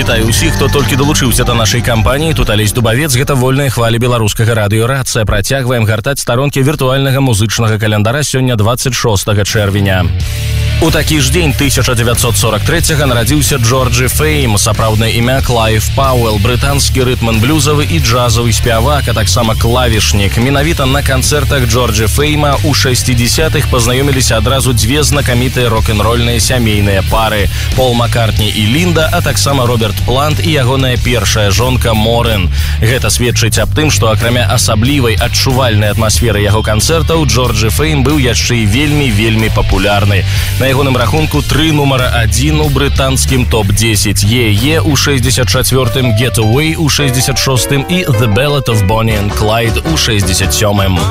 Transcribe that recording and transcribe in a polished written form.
Вітаю ўсіх, хто толькі далучыўся да нашай кампаніі. Тут Алесь Дубавец, гэта вольныя хвалі беларускага радыё-рацыя. Працягваем гартаць старонкі віртуальнага музычнага календара сёння 26 чэрвеня. У такі ж дзень 1943-го нарадзіўся Джорджі Фейм, сапраўднае імя Клайв Пауэлл, брытанскі рытм-н-блюзавы і джазавы спявак, а таксама клавішнік. Менавіта на канцэртах Джорджі Фейма ў 60-х пазнаёміліся адразу дзве знакамітыя рок-н-рольныя сямейныя пары – Пол Маккартні і Лінда, а таксама Роберт Плант і ягоная першая жонка Морэн. Гэта сведчыць аб тым, што акрамя асаблівай адчувальнай атмасферы яго канцэртаў, Джорджі Фейм быў яшчэ і вельмі папулярны. На ягоным рахунку 3 нумара 1 у брытанскім топ-10. «Е-Е» у 64-м, «Get Away» у 66-м і «The Ballad of Bonnie and Clyde» у 67-м.